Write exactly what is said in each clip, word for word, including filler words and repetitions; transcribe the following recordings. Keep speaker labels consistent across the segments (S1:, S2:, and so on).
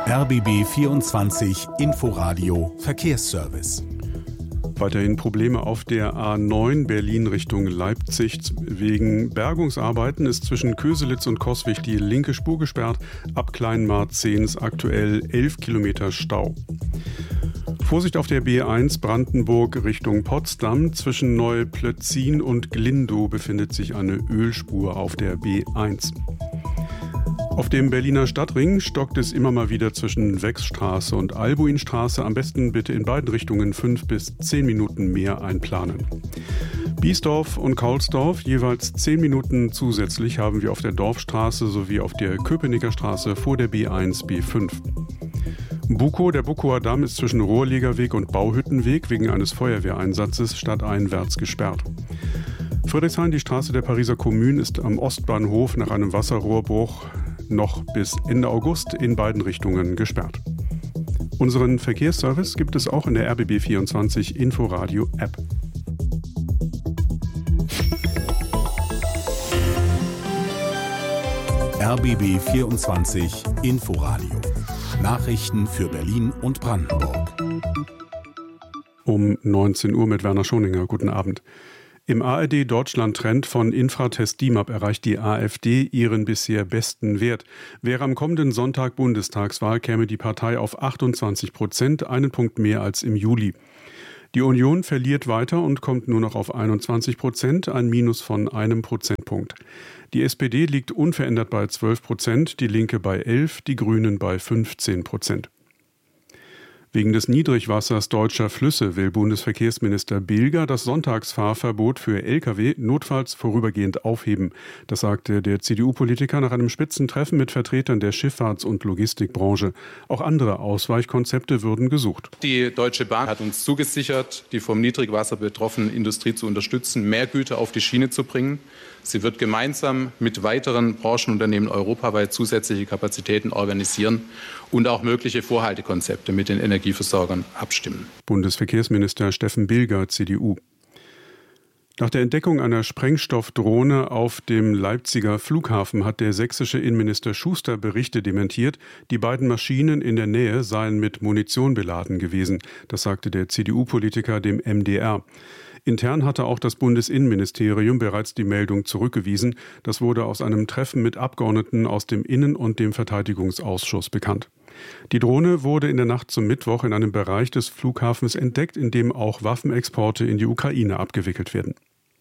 S1: R B B vierundzwanzig Inforadio Verkehrsservice.
S2: Weiterhin Probleme auf der A neun Berlin Richtung Leipzig. Wegen Bergungsarbeiten ist zwischen Köselitz und Coswig die linke Spur gesperrt. Ab Kleinmarzehns aktuell elf Kilometer Stau. Vorsicht auf der B eins Brandenburg Richtung Potsdam. Zwischen Neuplötzin und Glindow befindet sich eine Ölspur auf der B eins. Auf dem Berliner Stadtring stockt es immer mal wieder zwischen Wechsstraße und Albuinstraße. Am besten bitte in beiden Richtungen fünf bis zehn Minuten mehr einplanen. Biesdorf und Kaulsdorf jeweils zehn Minuten zusätzlich haben wir auf der Dorfstraße sowie auf der Köpenicker Straße vor der B eins B fünf. Bukow, der Bukower Damm ist zwischen Rohrlegerweg und Bauhüttenweg wegen eines Feuerwehreinsatzes stadteinwärts gesperrt. Friedrichshain, die Straße der Pariser Kommune, ist am Ostbahnhof nach einem Wasserrohrbruch noch bis Ende August in beiden Richtungen gesperrt. Unseren Verkehrsservice gibt es auch in der R B B vierundzwanzig Inforadio App.
S1: R B B vierundzwanzig Inforadio. Nachrichten für Berlin und Brandenburg.
S2: Um neunzehn Uhr mit Werner Schoninger. Guten Abend. Im A R D-Deutschland-Trend von Infratest D I M A P erreicht die AfD ihren bisher besten Wert. Wäre am kommenden Sonntag Bundestagswahl, käme die Partei auf achtundzwanzig Prozent, einen Punkt mehr als im Juli. Die Union verliert weiter und kommt nur noch auf einundzwanzig Prozent, ein Minus von einem Prozentpunkt. Die S P D liegt unverändert bei zwölf Prozent, die Linke bei elf, die Grünen bei fünfzehn Prozent. Wegen des Niedrigwassers deutscher Flüsse will Bundesverkehrsminister Bilger das Sonntagsfahrverbot für L K W notfalls vorübergehend aufheben. Das sagte der C D U-Politiker nach einem Spitzentreffen mit Vertretern der Schifffahrts- und Logistikbranche. Auch andere Ausweichkonzepte würden gesucht.
S3: Die Deutsche Bahn hat uns zugesichert, die vom Niedrigwasser betroffene Industrie zu unterstützen, mehr Güter auf die Schiene zu bringen. Sie wird gemeinsam mit weiteren Branchenunternehmen europaweit zusätzliche Kapazitäten organisieren und auch mögliche Vorhaltekonzepte mit den Energieversorgern abstimmen.
S2: Bundesverkehrsminister Steffen Bilger, C D U. Nach der Entdeckung einer Sprengstoffdrohne auf dem Leipziger Flughafen hat der sächsische Innenminister Schuster Berichte dementiert, die beiden Maschinen in der Nähe seien mit Munition beladen gewesen. Das sagte der C D U-Politiker dem M D R. Intern hatte auch das Bundesinnenministerium bereits die Meldung zurückgewiesen. Das wurde aus einem Treffen mit Abgeordneten aus dem Innen- und dem Verteidigungsausschuss bekannt. Die Drohne wurde in der Nacht zum Mittwoch in einem Bereich des Flughafens entdeckt, in dem auch Waffenexporte in die Ukraine abgewickelt werden.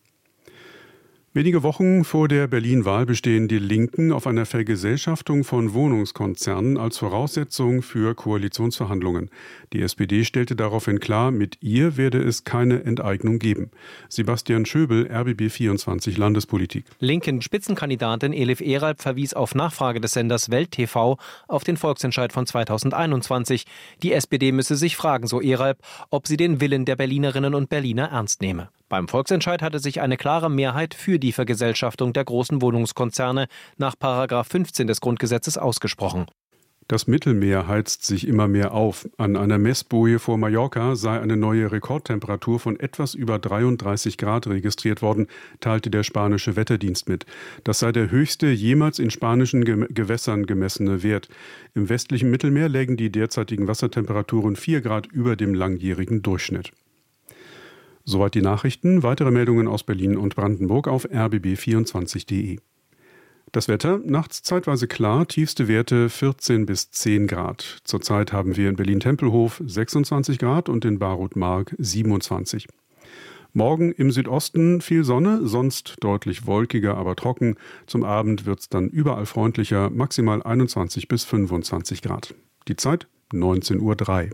S2: Wenige Wochen vor der Berlin-Wahl bestehen die Linken auf einer Vergesellschaftung von Wohnungskonzernen als Voraussetzung für Koalitionsverhandlungen. Die S P D stellte daraufhin klar, mit ihr werde es keine Enteignung geben. Sebastian Schöbel, R B B vierundzwanzig Landespolitik.
S4: Linken Spitzenkandidatin Elif Eralp verwies auf Nachfrage des Senders Welt T V auf den Volksentscheid von zweitausendeinundzwanzig. Die S P D müsse sich fragen, so Eralp, ob sie den Willen der Berlinerinnen und Berliner ernst nehme. Beim Volksentscheid hatte sich eine klare Mehrheit für die Vergesellschaftung der großen Wohnungskonzerne nach Paragraph fünfzehn des Grundgesetzes ausgesprochen.
S2: Das Mittelmeer heizt sich immer mehr auf. An einer Messboje vor Mallorca sei eine neue Rekordtemperatur von etwas über dreiunddreißig Grad registriert worden, teilte der spanische Wetterdienst mit. Das sei der höchste jemals in spanischen Gewässern gemessene Wert. Im westlichen Mittelmeer lägen die derzeitigen Wassertemperaturen vier Grad über dem langjährigen Durchschnitt. Soweit die Nachrichten. Weitere Meldungen aus Berlin und Brandenburg auf r b b vierundzwanzig punkt d e. Das Wetter, nachts zeitweise klar, tiefste Werte vierzehn bis zehn Grad. Zurzeit haben wir in Berlin-Tempelhof sechsundzwanzig Grad und in Baruth-Mark siebenundzwanzig. Morgen im Südosten viel Sonne, sonst deutlich wolkiger, aber trocken. Zum Abend wird es dann überall freundlicher, maximal einundzwanzig bis fünfundzwanzig Grad. Die Zeit neunzehn Uhr drei.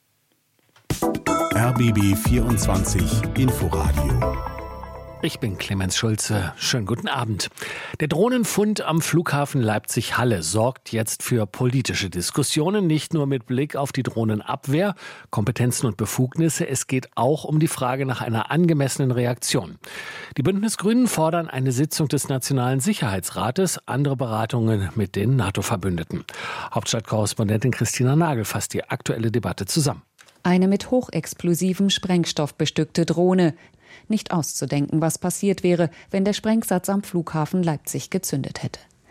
S1: R B B vierundzwanzig Inforadio.
S5: Ich bin Clemens Schulze. Schönen guten Abend. Der Drohnenfund am Flughafen Leipzig-Halle sorgt jetzt für politische Diskussionen, nicht nur mit Blick auf die Drohnenabwehr, Kompetenzen und Befugnisse. Es geht auch um die Frage nach einer angemessenen Reaktion. Die Bündnisgrünen fordern eine Sitzung des Nationalen Sicherheitsrates, andere Beratungen mit den NATO-Verbündeten. Hauptstadtkorrespondentin Christina Nagel fasst die aktuelle Debatte zusammen.
S6: Eine mit hochexplosivem Sprengstoff bestückte Drohne. Nicht auszudenken, was passiert wäre, wenn der Sprengsatz am Flughafen Leipzig gezündet hätte.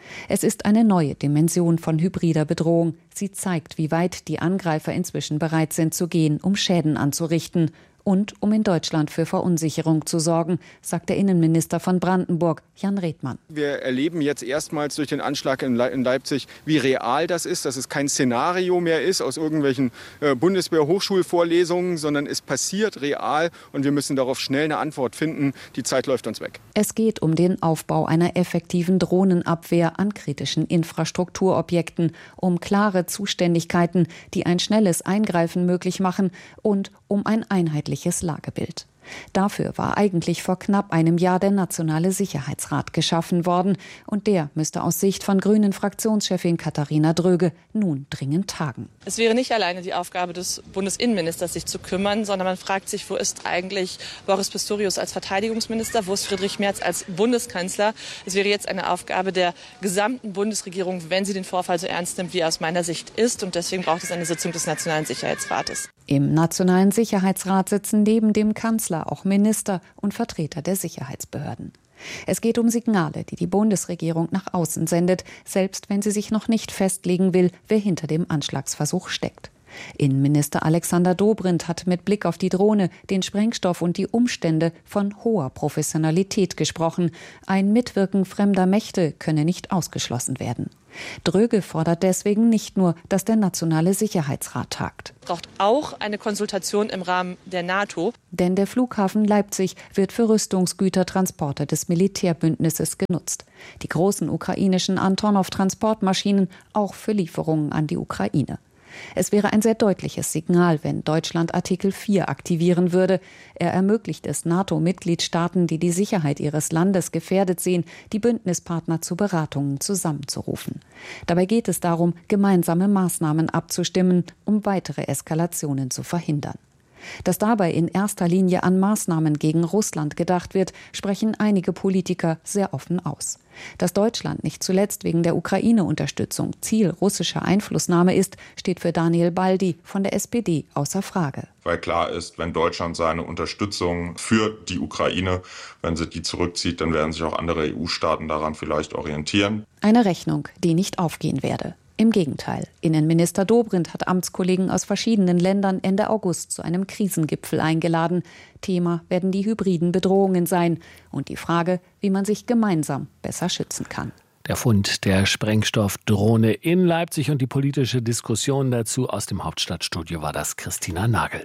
S6: Es ist eine neue Dimension von hybrider Bedrohung. Sie zeigt, wie weit die Angreifer inzwischen bereit sind zu gehen, um Schäden anzurichten. Und um in Deutschland für Verunsicherung zu sorgen, sagt der Innenminister von Brandenburg, Jan Redmann.
S7: Wir erleben jetzt erstmals durch den Anschlag in Leipzig, wie real das ist, dass es kein Szenario mehr ist aus irgendwelchen äh, Bundeswehr-Hochschulvorlesungen, sondern es passiert real und wir müssen darauf schnell eine Antwort finden. Die Zeit läuft uns weg.
S6: Es geht um den Aufbau einer effektiven Drohnenabwehr an kritischen Infrastrukturobjekten, um klare Zuständigkeiten, die ein schnelles Eingreifen möglich machen und um ein einheitliches Lagebild. Dafür war eigentlich vor knapp einem Jahr der Nationale Sicherheitsrat geschaffen worden und der müsste aus Sicht von Grünen-Fraktionschefin Katharina Dröge nun dringend tagen.
S8: Es wäre nicht alleine die Aufgabe des Bundesinnenministers, sich zu kümmern, sondern man fragt sich, wo ist eigentlich Boris Pistorius als Verteidigungsminister, wo ist Friedrich Merz als Bundeskanzler? Es wäre jetzt eine Aufgabe der gesamten Bundesregierung, wenn sie den Vorfall so ernst nimmt, wie er aus meiner Sicht ist. Und deswegen braucht es eine Sitzung des Nationalen Sicherheitsrates.
S6: Im Nationalen Sicherheitsrat sitzen neben dem Kanzler auch Minister und Vertreter der Sicherheitsbehörden. Es geht um Signale, die die Bundesregierung nach außen sendet, selbst wenn sie sich noch nicht festlegen will, wer hinter dem Anschlagsversuch steckt. Innenminister Alexander Dobrindt hat mit Blick auf die Drohne, den Sprengstoff und die Umstände von hoher Professionalität gesprochen. Ein Mitwirken fremder Mächte könne nicht ausgeschlossen werden. Dröge fordert deswegen nicht nur, dass der Nationale Sicherheitsrat tagt.
S8: Es braucht auch eine Konsultation im Rahmen der NATO.
S6: Denn der Flughafen Leipzig wird für Rüstungsgütertransporte des Militärbündnisses genutzt. Die großen ukrainischen Antonov-Transportmaschinen auch für Lieferungen an die Ukraine. Es wäre ein sehr deutliches Signal, wenn Deutschland Artikel vier aktivieren würde. Er ermöglicht es NATO-Mitgliedstaaten, die die Sicherheit ihres Landes gefährdet sehen, die Bündnispartner zu Beratungen zusammenzurufen. Dabei geht es darum, gemeinsame Maßnahmen abzustimmen, um weitere Eskalationen zu verhindern. Dass dabei in erster Linie an Maßnahmen gegen Russland gedacht wird, sprechen einige Politiker sehr offen aus. Dass Deutschland nicht zuletzt wegen der Ukraine-Unterstützung Ziel russischer Einflussnahme ist, steht für Daniel Baldi von der S P D außer Frage.
S9: Weil klar ist, wenn Deutschland seine Unterstützung für die Ukraine, wenn sie die zurückzieht, dann werden sich auch andere E U-Staaten daran vielleicht orientieren.
S6: Eine Rechnung, die nicht aufgehen werde. Im Gegenteil, Innenminister Dobrindt hat Amtskollegen aus verschiedenen Ländern Ende August zu einem Krisengipfel eingeladen. Thema werden die hybriden Bedrohungen sein und die Frage, wie man sich gemeinsam besser schützen kann.
S5: Der Fund der Sprengstoffdrohne in Leipzig und die politische Diskussion dazu aus dem Hauptstadtstudio war das Christina Nagel.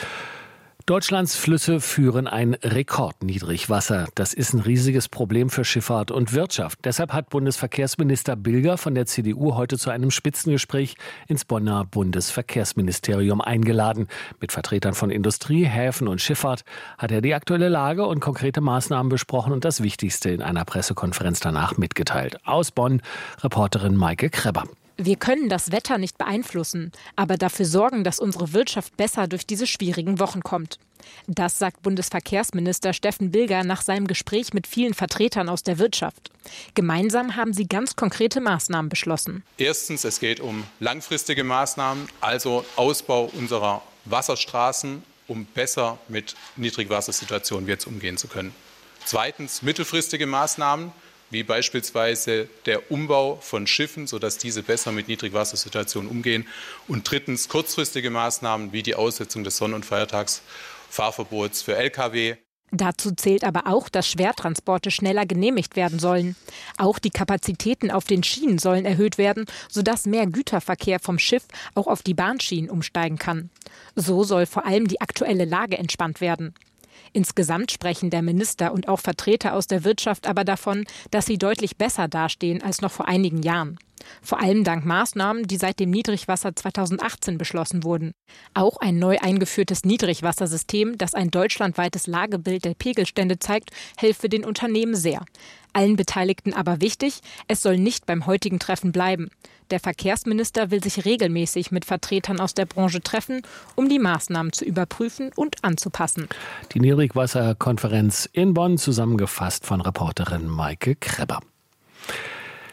S5: Deutschlands Flüsse führen ein Rekordniedrigwasser. Das ist ein riesiges Problem für Schifffahrt und Wirtschaft. Deshalb hat Bundesverkehrsminister Bilger von der C D U heute zu einem Spitzengespräch ins Bonner Bundesverkehrsministerium eingeladen. Mit Vertretern von Industrie, Häfen und Schifffahrt hat er die aktuelle Lage und konkrete Maßnahmen besprochen und das Wichtigste in einer Pressekonferenz danach mitgeteilt. Aus Bonn, Reporterin Maike Krebber.
S10: Wir können das Wetter nicht beeinflussen, aber dafür sorgen, dass unsere Wirtschaft besser durch diese schwierigen Wochen kommt. Das sagt Bundesverkehrsminister Steffen Bilger nach seinem Gespräch mit vielen Vertretern aus der Wirtschaft. Gemeinsam haben sie ganz konkrete Maßnahmen beschlossen.
S3: Erstens, es geht um langfristige Maßnahmen, also Ausbau unserer Wasserstraßen, um besser mit Niedrigwassersituationen jetzt umgehen zu können. Zweitens, mittelfristige Maßnahmen, wie beispielsweise der Umbau von Schiffen, sodass diese besser mit Niedrigwassersituationen umgehen. Und drittens kurzfristige Maßnahmen wie die Aussetzung des Sonn- und Feiertagsfahrverbots für L K W.
S10: Dazu zählt aber auch, dass Schwertransporte schneller genehmigt werden sollen. Auch die Kapazitäten auf den Schienen sollen erhöht werden, sodass mehr Güterverkehr vom Schiff auch auf die Bahnschienen umsteigen kann. So soll vor allem die aktuelle Lage entspannt werden. Insgesamt sprechen der Minister und auch Vertreter aus der Wirtschaft aber davon, dass sie deutlich besser dastehen als noch vor einigen Jahren. Vor allem dank Maßnahmen, die seit dem Niedrigwasser zweitausendachtzehn beschlossen wurden. Auch ein neu eingeführtes Niedrigwassersystem, das ein deutschlandweites Lagebild der Pegelstände zeigt, helfe den Unternehmen sehr. Allen Beteiligten aber wichtig, es soll nicht beim heutigen Treffen bleiben. Der Verkehrsminister will sich regelmäßig mit Vertretern aus der Branche treffen, um die Maßnahmen zu überprüfen und anzupassen.
S5: Die Niedrigwasserkonferenz in Bonn, zusammengefasst von Reporterin Maike Krebber.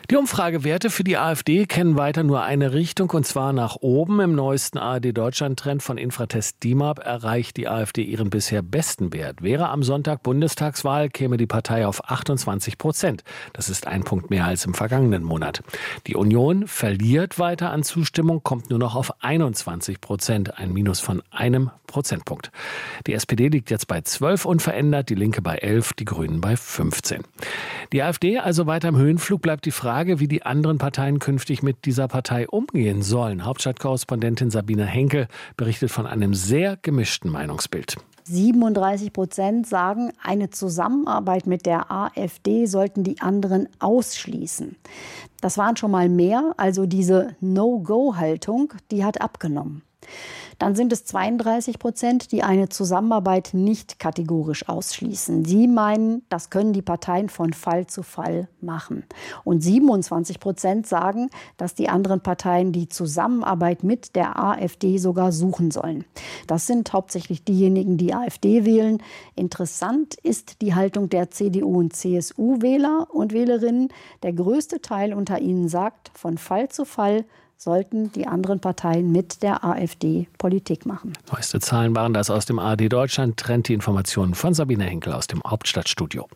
S5: Die Umfragewerte für die AfD kennen weiter nur eine Richtung, und zwar nach oben. Im neuesten A R D-Deutschland-Trend von Infratest D I M A P erreicht die AfD ihren bisher besten Wert. Wäre am Sonntag Bundestagswahl, käme die Partei auf achtundzwanzig Prozent. Das ist ein Punkt mehr als im vergangenen Monat. Die Union verliert weiter an Zustimmung, kommt nur noch auf einundzwanzig Prozent, ein Minus von einem Prozentpunkt. Die S P D liegt jetzt bei zwölf unverändert, die Linke bei elf, die Grünen bei fünfzehn. Die AfD also weiter im Höhenflug, bleibt die Frage, wie die anderen Parteien künftig mit dieser Partei umgehen sollen. Hauptstadtkorrespondentin Sabine Henkel berichtet von einem sehr gemischten Meinungsbild.
S11: siebenunddreißig Prozent sagen, eine Zusammenarbeit mit der AfD sollten die anderen ausschließen. Das waren schon mal mehr, also diese No-Go-Haltung, die hat abgenommen. Dann sind es zweiunddreißig Prozent, die eine Zusammenarbeit nicht kategorisch ausschließen. Sie meinen, das können die Parteien von Fall zu Fall machen. Und siebenundzwanzig Prozent sagen, dass die anderen Parteien die Zusammenarbeit mit der AfD sogar suchen sollen. Das sind hauptsächlich diejenigen, die AfD wählen. Interessant ist die Haltung der C D U und C S U-Wähler und Wählerinnen. Der größte Teil unter ihnen sagt, von Fall zu Fall sollten die anderen Parteien mit der AfD Politik machen.
S5: Neueste Zahlen waren das aus dem A R D-Deutschland-Trend. Die Informationen von Sabine Henkel aus dem Hauptstadtstudio.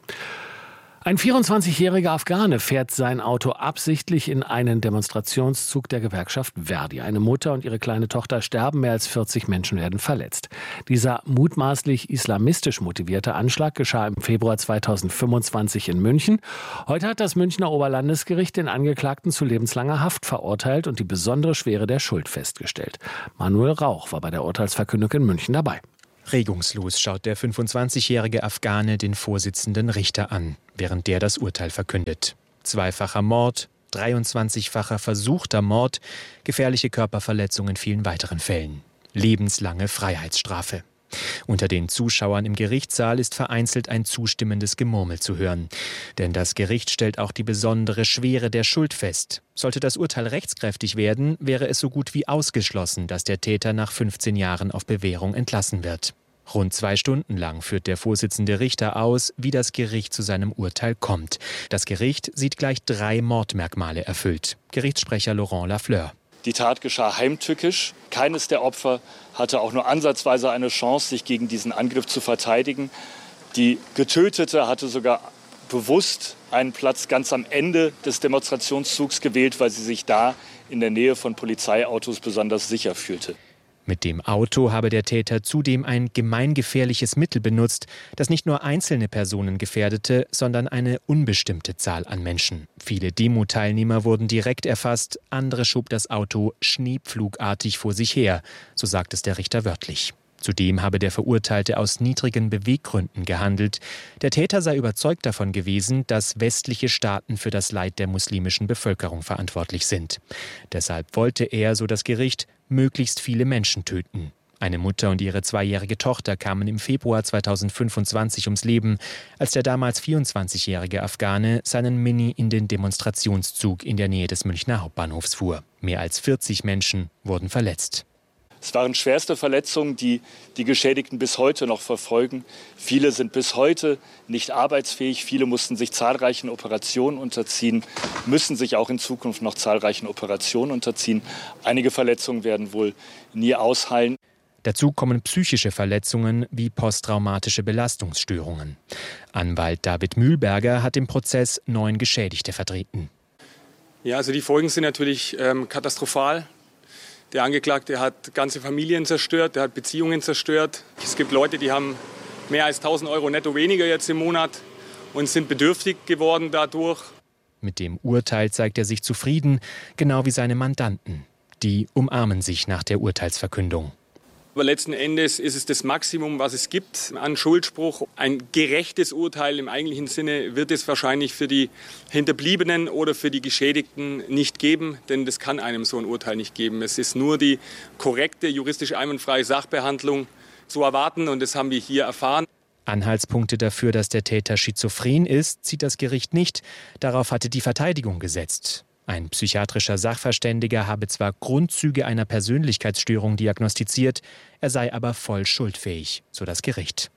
S5: Ein vierundzwanzigjähriger Afghane fährt sein Auto absichtlich in einen Demonstrationszug der Gewerkschaft Verdi. Eine Mutter und ihre kleine Tochter sterben, mehr als vierzig Menschen werden verletzt. Dieser mutmaßlich islamistisch motivierte Anschlag geschah im Februar zweitausendfünfundzwanzig in München. Heute hat das Münchner Oberlandesgericht den Angeklagten zu lebenslanger Haft verurteilt und die besondere Schwere der Schuld festgestellt. Manuel Rauch war bei der Urteilsverkündung in München dabei.
S12: Regungslos schaut der fünfundzwanzigjährige Afghane den Vorsitzenden Richter an, während der das Urteil verkündet. Zweifacher Mord, dreiundzwanzigfacher versuchter Mord, gefährliche Körperverletzung in vielen weiteren Fällen. Lebenslange Freiheitsstrafe. Unter den Zuschauern im Gerichtssaal ist vereinzelt ein zustimmendes Gemurmel zu hören. Denn das Gericht stellt auch die besondere Schwere der Schuld fest. Sollte das Urteil rechtskräftig werden, wäre es so gut wie ausgeschlossen, dass der Täter nach fünfzehn Jahren auf Bewährung entlassen wird. Rund zwei Stunden lang führt der Vorsitzende Richter aus, wie das Gericht zu seinem Urteil kommt. Das Gericht sieht gleich drei Mordmerkmale erfüllt. Gerichtssprecher Laurent Lafleur.
S13: Die Tat geschah heimtückisch. Keines der Opfer hatte auch nur ansatzweise eine Chance, sich gegen diesen Angriff zu verteidigen. Die Getötete hatte sogar bewusst einen Platz ganz am Ende des Demonstrationszugs gewählt, weil sie sich da in der Nähe von Polizeiautos besonders sicher fühlte.
S12: Mit dem Auto habe der Täter zudem ein gemeingefährliches Mittel benutzt, das nicht nur einzelne Personen gefährdete, sondern eine unbestimmte Zahl an Menschen. Viele Demo-Teilnehmer wurden direkt erfasst, andere schob das Auto schneepflugartig vor sich her, so sagt es der Richter wörtlich. Zudem habe der Verurteilte aus niedrigen Beweggründen gehandelt. Der Täter sei überzeugt davon gewesen, dass westliche Staaten für das Leid der muslimischen Bevölkerung verantwortlich sind. Deshalb wollte er, so das Gericht, möglichst viele Menschen töten. Eine Mutter und ihre zweijährige Tochter kamen im Februar zweitausendfünfundzwanzig ums Leben, als der damals vierundzwanzigjährige Afghane seinen Mini in den Demonstrationszug in der Nähe des Münchner Hauptbahnhofs fuhr. Mehr als vierzig Menschen wurden verletzt.
S13: Es waren schwerste Verletzungen, die die Geschädigten bis heute noch verfolgen. Viele sind bis heute nicht arbeitsfähig. Viele mussten sich zahlreichen Operationen unterziehen, müssen sich auch in Zukunft noch zahlreichen Operationen unterziehen. Einige Verletzungen werden wohl nie ausheilen.
S12: Dazu kommen psychische Verletzungen wie posttraumatische Belastungsstörungen. Anwalt David Mühlberger hat im Prozess neun Geschädigte vertreten.
S14: Ja, also die Folgen sind natürlich ähm, katastrophal. Der Angeklagte hat ganze Familien zerstört, der hat Beziehungen zerstört. Es gibt Leute, die haben mehr als tausend Euro netto weniger jetzt im Monat und sind bedürftig geworden dadurch.
S12: Mit dem Urteil zeigt er sich zufrieden, genau wie seine Mandanten. Die umarmen sich nach der Urteilsverkündung.
S14: Aber letzten Endes ist es das Maximum, was es gibt an Schuldspruch. Ein gerechtes Urteil im eigentlichen Sinne wird es wahrscheinlich für die Hinterbliebenen oder für die Geschädigten nicht geben, denn das kann einem so ein Urteil nicht geben. Es ist nur die korrekte, juristisch einwandfreie Sachbehandlung zu erwarten und das haben wir hier erfahren.
S12: Anhaltspunkte dafür, dass der Täter schizophren ist, sieht das Gericht nicht. Darauf hatte die Verteidigung gesetzt. Ein psychiatrischer Sachverständiger habe zwar Grundzüge einer Persönlichkeitsstörung diagnostiziert, er sei aber voll schuldfähig, so das Gericht.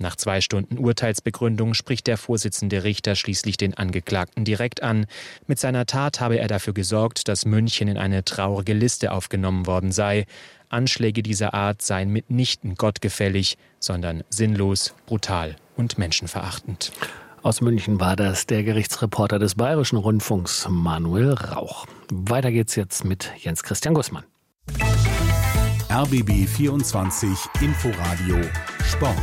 S12: Nach zwei Stunden Urteilsbegründung spricht der Vorsitzende Richter schließlich den Angeklagten direkt an. Mit seiner Tat habe er dafür gesorgt, dass München in eine traurige Liste aufgenommen worden sei. Anschläge dieser Art seien mitnichten gottgefällig, sondern sinnlos, brutal und menschenverachtend.
S5: Aus München war das der Gerichtsreporter des Bayerischen Rundfunks Manuel Rauch. Weiter geht's jetzt mit Jens Christian Gussmann.
S1: R B B vierundzwanzig Inforadio Sport.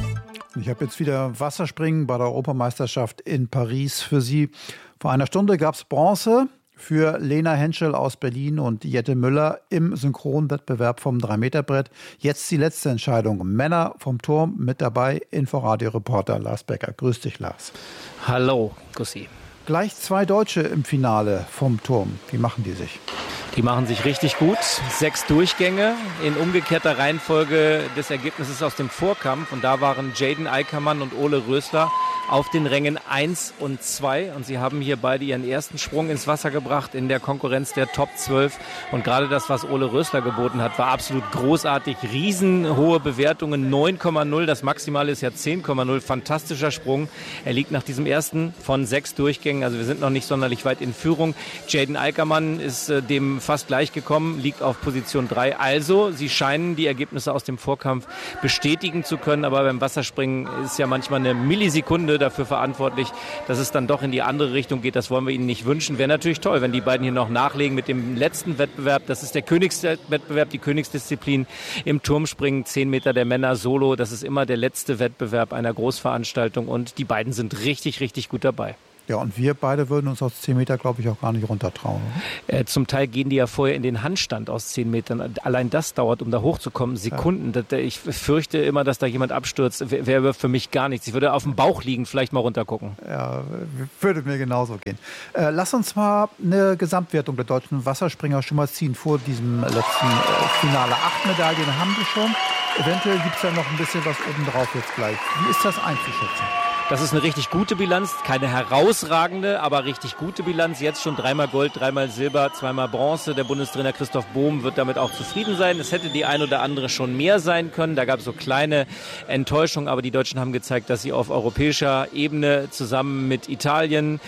S15: Ich habe jetzt wieder Wasserspringen bei der Europameisterschaft in Paris für Sie. Vor einer Stunde gab es Bronze für Lena Henschel aus Berlin und Jette Müller im Synchronwettbewerb vom drei Meter Brett. Jetzt die letzte Entscheidung. Männer vom Turm mit dabei, Inforadio-Reporter Lars Becker. Grüß dich, Lars.
S16: Hallo, Gussi.
S15: Gleich zwei Deutsche im Finale vom Turm. Wie machen die sich?
S16: Die machen sich richtig gut. Sechs Durchgänge in umgekehrter Reihenfolge des Ergebnisses aus dem Vorkampf. Und da waren Jaden Eickermann und Ole Rösler auf den Rängen eins und zwei. Und sie haben hier beide ihren ersten Sprung ins Wasser gebracht in der Konkurrenz der Top zwölf. Und gerade das, was Ole Rösler geboten hat, war absolut großartig. Riesenhohe Bewertungen, neun Komma null. Das Maximale ist ja zehn Komma null. Fantastischer Sprung. Er liegt nach diesem ersten von sechs Durchgängen. Also wir sind noch nicht sonderlich weit in Führung. Jaden Eickermann ist äh, dem fast gleich gekommen, liegt auf Position drei. Also, sie scheinen die Ergebnisse aus dem Vorkampf bestätigen zu können. Aber beim Wasserspringen ist ja manchmal eine Millisekunde dafür verantwortlich, dass es dann doch in die andere Richtung geht. Das wollen wir ihnen nicht wünschen. Wäre natürlich toll, wenn die beiden hier noch nachlegen mit dem letzten Wettbewerb. Das ist der Königswettbewerb, die Königsdisziplin im Turmspringen. zehn Meter der Männer solo. Das ist immer der letzte Wettbewerb einer Großveranstaltung. Und die beiden sind richtig, richtig gut dabei.
S15: Ja, und wir beide würden uns aus zehn Meter, glaube ich, auch gar nicht runtertrauen.
S16: Äh, zum Teil gehen die ja vorher in den Handstand aus zehn Metern. Allein das dauert, um da hochzukommen, Sekunden. Ja. Das, ich fürchte immer, dass da jemand abstürzt. Wäre für mich gar nichts. Ich würde auf dem Bauch liegen, vielleicht mal runtergucken.
S15: Ja, würde mir genauso gehen. Äh, lass uns mal eine Gesamtwertung der deutschen Wasserspringer schon mal ziehen vor diesem letzten äh, Finale. Acht Medaillen haben wir schon. Eventuell gibt es ja noch ein bisschen was obendrauf jetzt gleich. Wie ist das einzuschätzen?
S16: Das ist eine richtig gute Bilanz, keine herausragende, aber richtig gute Bilanz. Jetzt schon dreimal Gold, dreimal Silber, zweimal Bronze. Der Bundestrainer Christoph Bohm wird damit auch zufrieden sein. Es hätte die ein oder andere schon mehr sein können. Da gab es so kleine Enttäuschungen, aber die Deutschen haben gezeigt, dass sie auf europäischer Ebene zusammen mit Italien,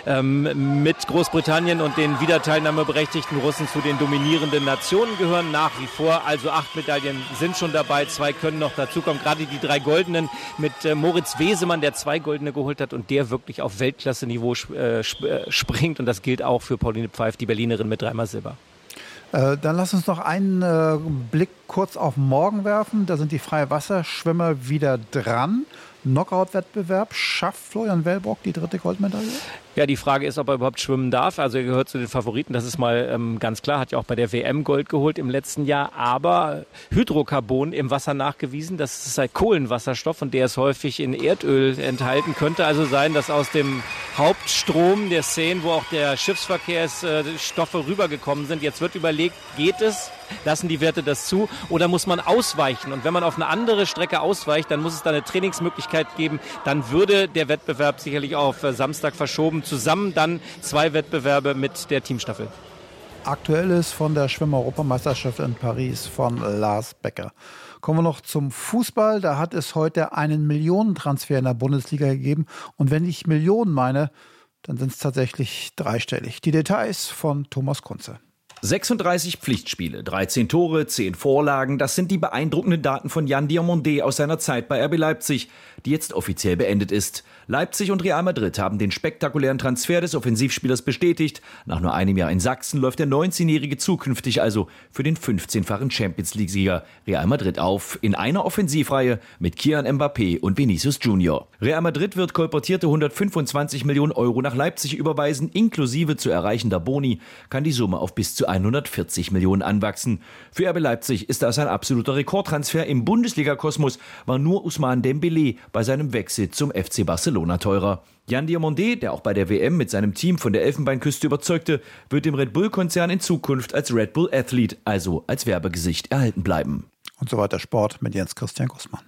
S16: ähm, mit Großbritannien und den wiederteilnahmeberechtigten Russen zu den dominierenden Nationen gehören. Nach wie vor, also acht Medaillen sind schon dabei, zwei können noch dazukommen. Gerade die drei goldenen mit äh, Moritz Wesemann, der zwei Goldene geholt hat und der wirklich auf Weltklasse-Niveau äh, springt. Und das gilt auch für Pauline Pfeif, die Berlinerin mit dreimal Silber.
S15: Äh, dann lass uns noch einen äh, Blick kurz auf morgen werfen. Da sind die Freiwasserschwimmer wieder dran. Knockout-Wettbewerb. Schafft Florian Wellbrock die dritte Goldmedaille?
S16: Ja, die Frage ist, ob er überhaupt schwimmen darf. Also er gehört zu den Favoriten, das ist mal ähm, ganz klar. Hat ja auch bei der W M Gold geholt im letzten Jahr. Aber Hydrocarbon im Wasser nachgewiesen, das ist halt Kohlenwasserstoff und der ist häufig in Erdöl enthalten. Könnte also sein, dass aus dem Hauptstrom der Seine, wo auch der Schiffsverkehrsstoffe äh, rübergekommen sind, jetzt wird überlegt, geht es? Lassen die Werte das zu oder muss man ausweichen? Und wenn man auf eine andere Strecke ausweicht, dann muss es da eine Trainingsmöglichkeit geben. Dann würde der Wettbewerb sicherlich auf Samstag verschoben. Zusammen dann zwei Wettbewerbe mit der Teamstaffel.
S15: Aktuelles von der Schwimmer-Europameisterschaft in Paris von Lars Becker. Kommen wir noch zum Fußball. Da hat es heute einen Millionentransfer in der Bundesliga gegeben. Und wenn ich Millionen meine, dann sind es tatsächlich dreistellig. Die Details von Thomas Kunze.
S17: sechsunddreißig Pflichtspiele, dreizehn Tore, zehn Vorlagen, das sind die beeindruckenden Daten von Jan Diomandé aus seiner Zeit bei R B Leipzig, die jetzt offiziell beendet ist. Leipzig und Real Madrid haben den spektakulären Transfer des Offensivspielers bestätigt. Nach nur einem Jahr in Sachsen läuft der neunzehnjährige zukünftig also für den fünfzehnfachen Champions-League-Sieger Real Madrid auf, in einer Offensivreihe mit Kylian Mbappé und Vinicius Junior. Real Madrid wird kolportierte hundertfünfundzwanzig Millionen Euro nach Leipzig überweisen, inklusive zu erreichender Boni kann die Summe auf bis zu hundertvierzig Millionen anwachsen. Für R B Leipzig ist das ein absoluter Rekordtransfer. Im Bundesliga-Kosmos war nur Ousmane Dembélé bei seinem Wechsel zum F C Barcelona teurer. Jan Diomandé, der auch bei der W M mit seinem Team von der Elfenbeinküste überzeugte, wird dem Red Bull-Konzern in Zukunft als Red Bull Athlete, also als Werbegesicht, erhalten bleiben.
S15: Und so weiter Sport mit Jens Christian Gussmann.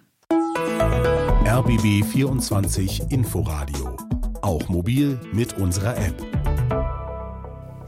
S1: R B B vierundzwanzig Inforadio. Auch mobil mit unserer App.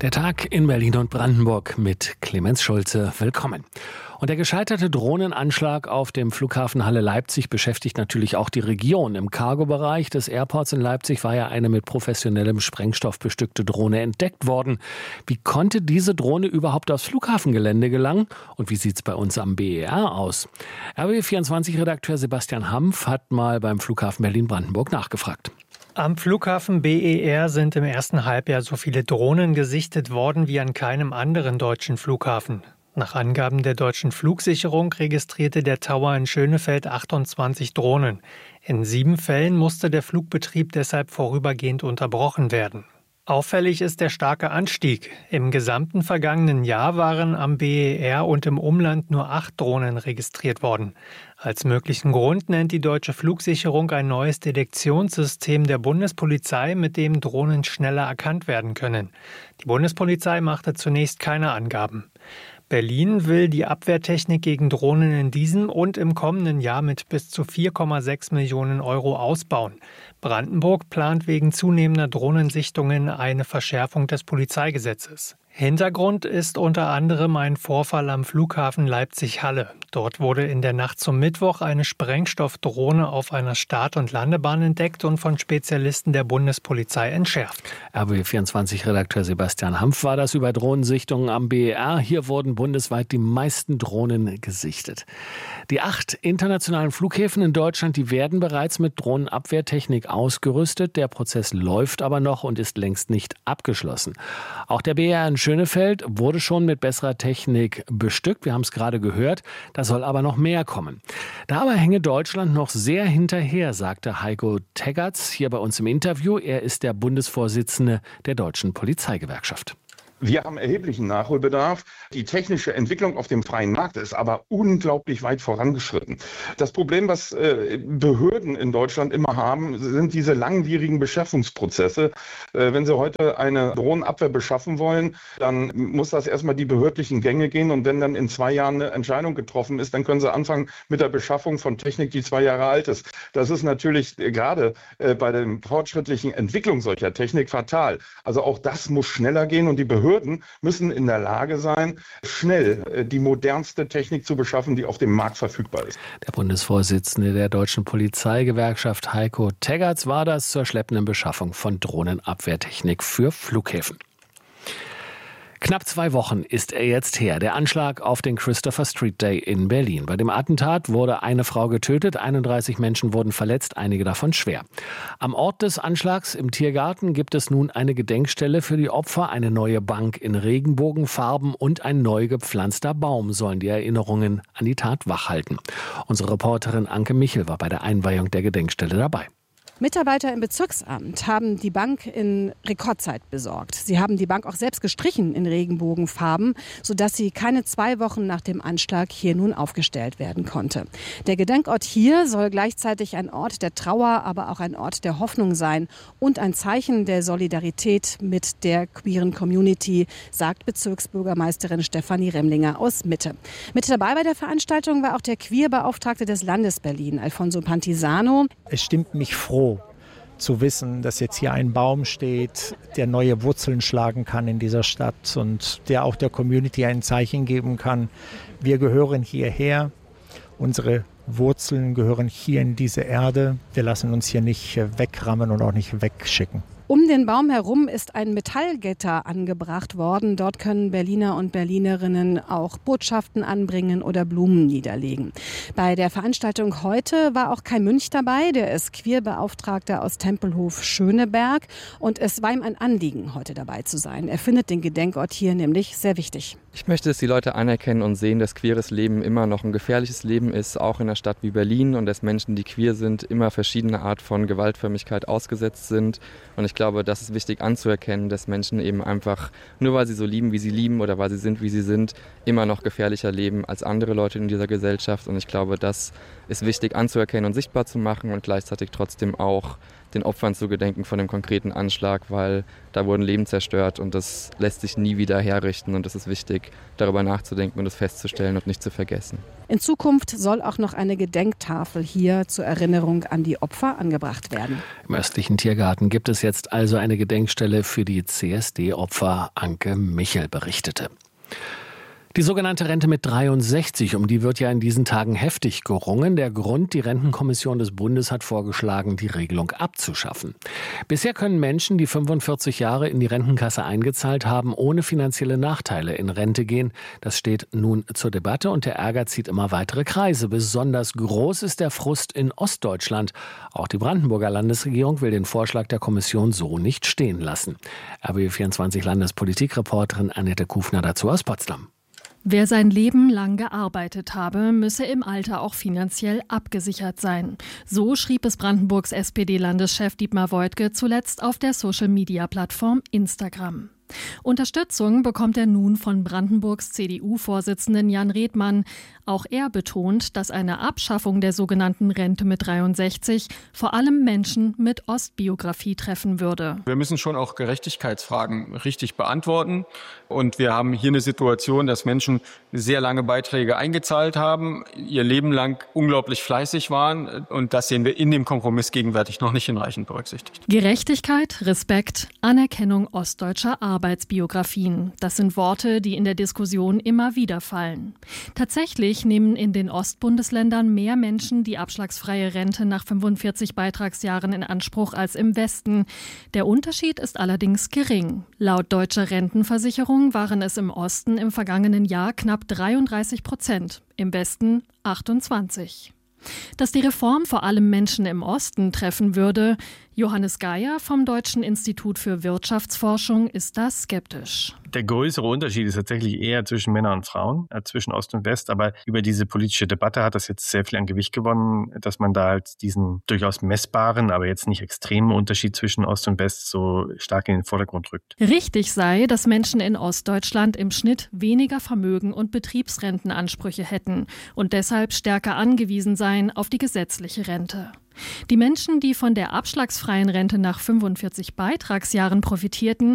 S5: Der Tag in Berlin und Brandenburg mit Clemens Schulze. Willkommen. Und der gescheiterte Drohnenanschlag auf dem Flughafen Halle-Leipzig beschäftigt natürlich auch die Region. Im Cargo-Bereich des Airports in Leipzig war ja eine mit professionellem Sprengstoff bestückte Drohne entdeckt worden. Wie konnte diese Drohne überhaupt aufs Flughafengelände gelangen? Und wie sieht es bei uns am B E R aus? R B B vierundzwanzig-Redakteur Sebastian Hampf hat mal beim Flughafen Berlin-Brandenburg nachgefragt.
S18: Am Flughafen B E R sind im ersten Halbjahr so viele Drohnen gesichtet worden wie an keinem anderen deutschen Flughafen. Nach Angaben der Deutschen Flugsicherung registrierte der Tower in Schönefeld achtundzwanzig Drohnen. In sieben Fällen musste der Flugbetrieb deshalb vorübergehend unterbrochen werden. Auffällig ist der starke Anstieg. Im gesamten vergangenen Jahr waren am B E R und im Umland nur acht Drohnen registriert worden. Als möglichen Grund nennt die Deutsche Flugsicherung ein neues Detektionssystem der Bundespolizei, mit dem Drohnen schneller erkannt werden können. Die Bundespolizei machte zunächst keine Angaben. Berlin will die Abwehrtechnik gegen Drohnen in diesem und im kommenden Jahr mit bis zu vier Komma sechs Millionen Euro ausbauen. Brandenburg plant wegen zunehmender Drohnensichtungen eine Verschärfung des Polizeigesetzes. Hintergrund ist unter anderem ein Vorfall am Flughafen Leipzig-Halle. Dort wurde in der Nacht zum Mittwoch eine Sprengstoffdrohne auf einer Start- und Landebahn entdeckt und von Spezialisten der Bundespolizei entschärft.
S5: R B B vierundzwanzig-Redakteur Sebastian Hampf war das über Drohnensichtungen am B E R. Hier wurden bundesweit die meisten Drohnen gesichtet. Die acht internationalen Flughäfen in Deutschland, die werden bereits mit Drohnenabwehrtechnik ausgerüstet. Der Prozess läuft aber noch und ist längst nicht abgeschlossen. Auch der B E R in Schönefeld wurde schon mit besserer Technik bestückt. Wir haben es gerade gehört. Da soll aber noch mehr kommen. Dabei hänge Deutschland noch sehr hinterher, sagte Heiko Teggerts hier bei uns im Interview. Er ist der Bundesvorsitzende der Deutschen Polizeigewerkschaft.
S19: Wir haben erheblichen Nachholbedarf. Die technische Entwicklung auf dem freien Markt ist aber unglaublich weit vorangeschritten. Das Problem, was äh, Behörden in Deutschland immer haben, sind diese langwierigen Beschaffungsprozesse. Äh, wenn sie heute eine Drohnenabwehr beschaffen wollen, dann muss das erstmal die behördlichen Gänge gehen. Und wenn dann in zwei Jahren eine Entscheidung getroffen ist, dann können sie anfangen mit der Beschaffung von Technik, die zwei Jahre alt ist. Das ist natürlich äh, gerade äh, bei der fortschrittlichen Entwicklung solcher Technik fatal. Also auch das muss schneller gehen und die Behörden müssen in der Lage sein, schnell die modernste Technik zu beschaffen, die auf dem Markt verfügbar ist.
S5: Der Bundesvorsitzende der Deutschen Polizeigewerkschaft Heiko Teggerts war das zur schleppenden Beschaffung von Drohnenabwehrtechnik für Flughäfen. Knapp zwei Wochen ist er jetzt her, der Anschlag auf den Christopher Street Day in Berlin. Bei dem Attentat wurde eine Frau getötet, einunddreißig Menschen wurden verletzt, einige davon schwer. Am Ort des Anschlags im Tiergarten gibt es nun eine Gedenkstelle für die Opfer, eine neue Bank in Regenbogenfarben und ein neu gepflanzter Baum sollen die Erinnerungen an die Tat wachhalten. Unsere Reporterin Anke Michel war bei der Einweihung der Gedenkstelle dabei.
S20: Mitarbeiter im Bezirksamt haben die Bank in Rekordzeit besorgt. Sie haben die Bank auch selbst gestrichen in Regenbogenfarben, sodass sie keine zwei Wochen nach dem Anschlag hier nun aufgestellt werden konnte. Der Gedenkort hier soll gleichzeitig ein Ort der Trauer, aber auch ein Ort der Hoffnung sein und ein Zeichen der Solidarität mit der queeren Community, sagt Bezirksbürgermeisterin Stefanie Remlinger aus Mitte. Mit dabei bei der Veranstaltung war auch der Queerbeauftragte des Landes Berlin, Alfonso Pantisano.
S21: Es stimmt mich froh zu wissen, dass jetzt hier ein Baum steht, der neue Wurzeln schlagen kann in dieser Stadt und der auch der Community ein Zeichen geben kann. Wir gehören hierher, unsere Wurzeln gehören hier in diese Erde. Wir lassen uns hier nicht wegrammen und auch nicht wegschicken.
S20: Um den Baum herum ist ein Metallgitter angebracht worden. Dort können Berliner und Berlinerinnen auch Botschaften anbringen oder Blumen niederlegen. Bei der Veranstaltung heute war auch Kai Münch dabei. Der ist Queerbeauftragter aus Tempelhof Schöneberg. Und es war ihm ein Anliegen, heute dabei zu sein. Er findet den Gedenkort hier nämlich sehr wichtig.
S22: Ich möchte, dass die Leute anerkennen und sehen, dass queeres Leben immer noch ein gefährliches Leben ist, auch in einer Stadt wie Berlin, und dass Menschen, die queer sind, immer verschiedene Art von Gewaltförmigkeit ausgesetzt sind. Und ich glaube, das ist wichtig anzuerkennen, dass Menschen eben einfach, nur weil sie so lieben, wie sie lieben oder weil sie sind, wie sie sind, immer noch gefährlicher leben als andere Leute in dieser Gesellschaft. Und ich glaube, das ist wichtig anzuerkennen und sichtbar zu machen und gleichzeitig trotzdem auch den Opfern zu gedenken von dem konkreten Anschlag, weil da wurden Leben zerstört und das lässt sich nie wieder herrichten und es ist wichtig, darüber nachzudenken und es festzustellen und nicht zu vergessen.
S20: In Zukunft soll auch noch eine Gedenktafel hier zur Erinnerung an die Opfer angebracht werden.
S5: Im östlichen Tiergarten gibt es jetzt also eine Gedenkstelle für die C S D-Opfer. Anke Michel berichtete. Die sogenannte Rente mit dreiundsechzig, um die wird ja in diesen Tagen heftig gerungen. Der Grund, die Rentenkommission des Bundes hat vorgeschlagen, die Regelung abzuschaffen. Bisher können Menschen, die fünfundvierzig Jahre in die Rentenkasse eingezahlt haben, ohne finanzielle Nachteile in Rente gehen. Das steht nun zur Debatte und der Ärger zieht immer weitere Kreise. Besonders groß ist der Frust in Ostdeutschland. Auch die Brandenburger Landesregierung will den Vorschlag der Kommission so nicht stehen lassen. R B B vierundzwanzig Landespolitikreporterin Annette Kufner dazu aus Potsdam.
S2: Wer sein Leben lang gearbeitet habe, müsse im Alter auch finanziell abgesichert sein. So schrieb es Brandenburgs S P D-Landeschef Dietmar Woidke zuletzt auf der Social-Media-Plattform Instagram. Unterstützung bekommt er nun von Brandenburgs C D U-Vorsitzenden Jan Redmann. Auch er betont, dass eine Abschaffung der sogenannten Rente mit dreiundsechzig vor allem Menschen mit Ostbiografie treffen würde.
S4: Wir müssen schon auch Gerechtigkeitsfragen richtig beantworten. Und wir haben hier eine Situation, dass Menschen sehr lange Beiträge eingezahlt haben, ihr Leben lang unglaublich fleißig waren. Und das sehen wir in dem Kompromiss gegenwärtig noch nicht hinreichend berücksichtigt.
S2: Gerechtigkeit, Respekt, Anerkennung ostdeutscher Arbeitsbiografien. Das sind Worte, die in der Diskussion immer wieder fallen. Tatsächlich nehmen in den Ostbundesländern mehr Menschen die abschlagsfreie Rente nach fünfundvierzig Beitragsjahren in Anspruch als im Westen. Der Unterschied ist allerdings gering. Laut Deutscher Rentenversicherung waren es im Osten im vergangenen Jahr knapp dreiunddreißig Prozent, im Westen achtundzwanzig. Dass die Reform vor allem Menschen im Osten treffen würde, Johannes Geier vom Deutschen Institut für Wirtschaftsforschung ist da skeptisch.
S23: Der größere Unterschied ist tatsächlich eher zwischen Männern und Frauen, äh, zwischen Ost und West. Aber über diese politische Debatte hat das jetzt sehr viel an Gewicht gewonnen, dass man da halt diesen durchaus messbaren, aber jetzt nicht extremen Unterschied zwischen Ost und West so stark in den Vordergrund rückt.
S2: Richtig sei, dass Menschen in Ostdeutschland im Schnitt weniger Vermögen und Betriebsrentenansprüche hätten und deshalb stärker angewiesen seien auf die gesetzliche Rente. Die Menschen, die von der abschlagsfreien Rente nach fünfundvierzig Beitragsjahren profitierten,